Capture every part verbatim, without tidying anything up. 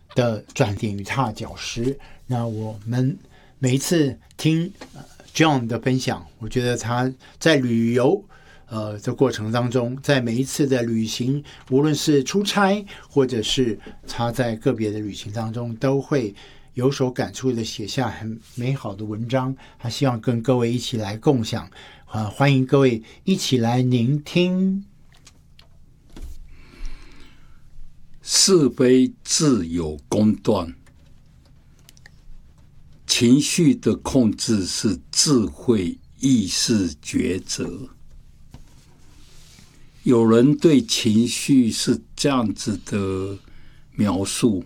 的转点与踏脚石。那我们每一次听 John 的分享，我觉得他在旅游呃的过程当中，在每一次的旅行，无论是出差或者是他在个别的旅行当中，都会有所感触的写下很美好的文章，他希望跟各位一起来共享，啊，欢迎各位一起来聆听。 是非自有公断，情绪的控制是智慧意识抉择。有人对情绪是这样子的描述：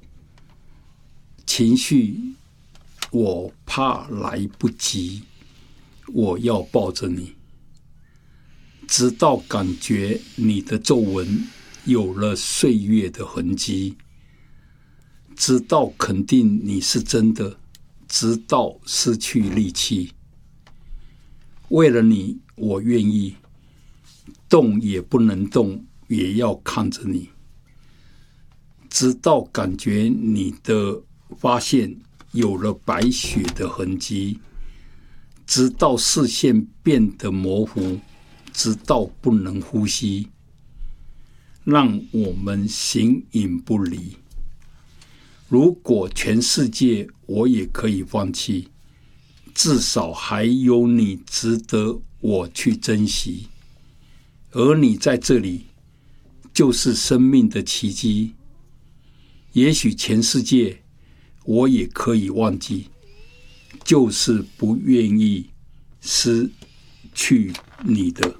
情绪，我怕来不及，我要抱着你，直到感觉你的皱纹有了岁月的痕迹，直到肯定你是真的，直到失去力气。为了你，我愿意动也不能动，也要看着你，直到感觉你的发现有了白雪的痕迹，直到视线变得模糊，直到不能呼吸，让我们形影不离。如果全世界我也可以放弃，至少还有你值得我去珍惜。而你在这里，就是生命的奇迹。也许全世界我也可以忘记，就是不愿意失去你的。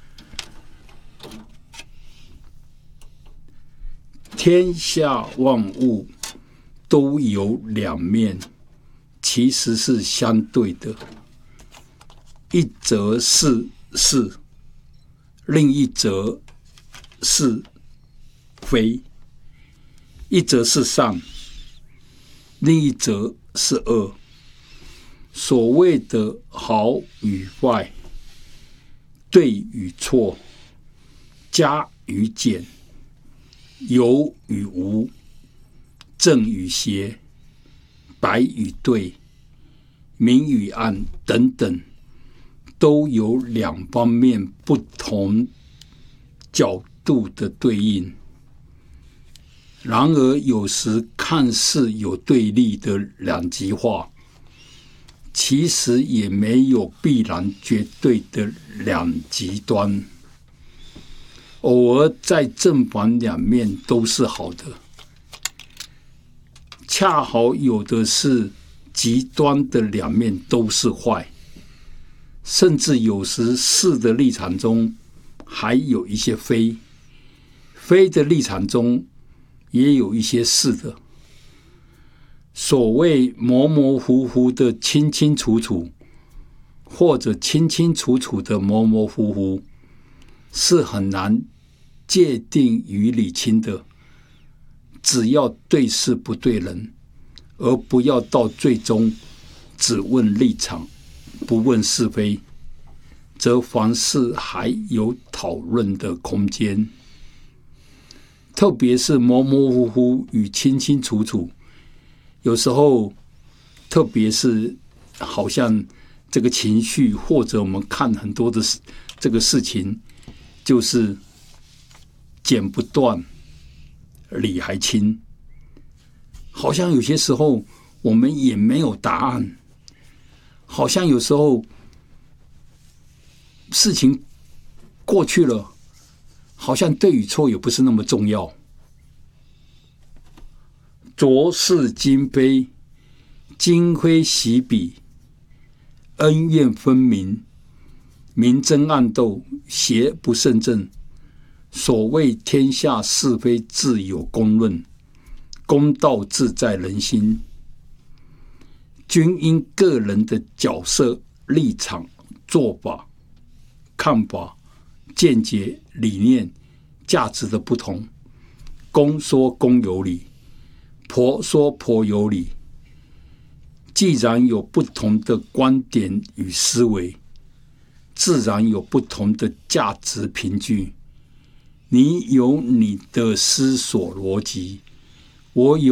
天下万物都有两面，其实是相对的，一则是是，另一则是非；一则是善，另一则是恶。所谓的好与坏，对与错，加与减，有与无，正与邪，白与对，明与暗等等，都有两方面不同角度的对应。然而有时看似有对立的两极化，其实也没有必然绝对的两极端。偶尔在正反两面都是好的，恰好有的是极端的两面都是坏，甚至有时是的立场中还有一些非，非的立场中也有一些是的。所谓模模糊糊的清清楚楚，或者清清楚楚的模模糊糊，是很难界定与理清的。只要对事不对人，而不要到最终只问立场不问是非，则凡事还有讨论的空间。特别是模模糊糊与清清楚楚，有时候特别是好像这个情绪，或者我们看很多的这个事情，就是剪不断理还清，好像有些时候我们也没有答案，好像有时候事情过去了，好像对与错也不是那么重要。浊世今非，今非昔比，恩怨分明，明争暗斗，邪不胜正。所谓天下是非自有公论，公道自在人心。均因个人的角色、立场、做法、看法、见解、理念、价值的不同，公说公有理，婆说婆有理。既然有不同的观点与思维，自然有不同的价值凭据。你有你的思索逻辑，我有